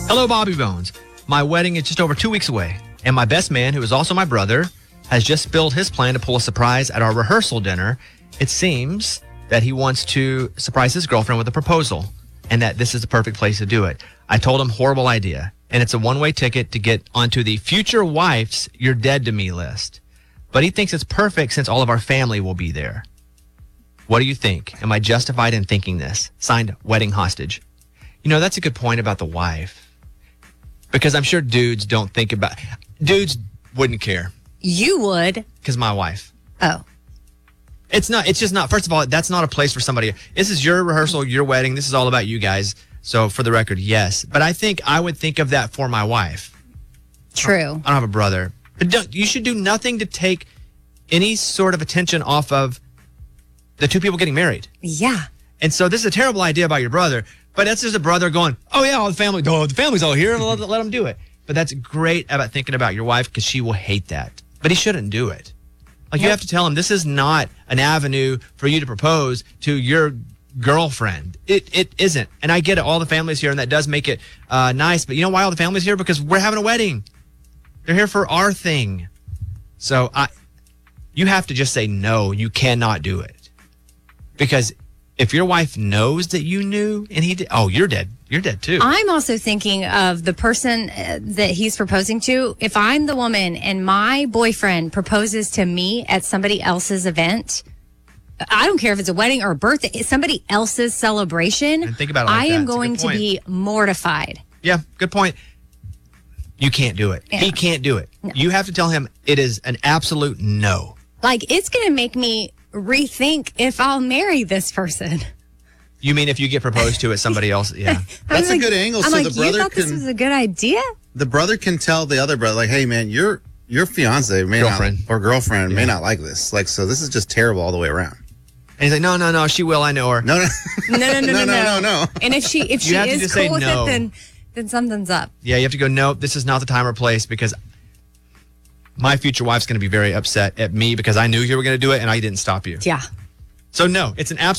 Hello, Bobby Bones. My wedding is just over 2 weeks away, and my best man, who is also my brother, has just spilled his plan to pull a surprise at our rehearsal dinner. It seems that he wants to surprise his girlfriend with a proposal, and that this is the perfect place to do it. I told him, horrible idea, and it's a one-way ticket to get onto the future wife's "You're Dead to Me" list. But he thinks it's perfect since all of our family will be there. What do you think? Am I justified in thinking this? Signed, Wedding Hostage. You know, that's a good point about the wife. Because I'm sure dudes don't think about... Dudes wouldn't care. You would. Because my wife. Oh. It's just not... First of all, that's not a place for somebody. This is your rehearsal, your wedding. This is all about you guys. So for the record, yes. But I think I would think of that for my wife. True. I don't have a brother. But you should do nothing to take any sort of attention off of the two people getting married. Yeah. And so this is a terrible idea about your brother, but that's just a brother going, oh yeah, the family's all here, let them do it. But that's great about thinking about your wife because she will hate that. But he shouldn't do it. Like, you have to tell him this is not an avenue for you to propose to your girlfriend. It isn't. And I get it, all the family's here, and that does make it nice. But you know why all the family's here? Because we're having a wedding. They're here for our thing. So you have to just say no, you cannot do it. Because if your wife knows that you knew and he did, oh, you're dead. You're dead too. I'm also thinking of the person that he's proposing to. If I'm the woman and my boyfriend proposes to me at somebody else's event, I don't care if it's a wedding or a birthday, it's somebody else's celebration. And think about it like I that. am It's a going good to point. be mortified. Yeah, good point. You can't do it. Yeah. He can't do it. No. You have to tell him it is an absolute no. Like, it's going to make me rethink if I'll marry this person. You mean if you get proposed to at somebody else? Yeah. That's a good angle. I'm So like, the brother you thought this was a good idea? The brother can tell the other brother, like, hey man, your fiance may Girlfriend. not, or girlfriend may not like this. Like, so this is just terrible all the way around. And he's like, no, she will. I know her. No. No. And if she You have to is just say cool with no. it, then something's up. Yeah, you have to go, no, this is not the time or place because my future wife's going to be very upset at me because I knew you were going to do it and I didn't stop you. Yeah. So no, it's an absolute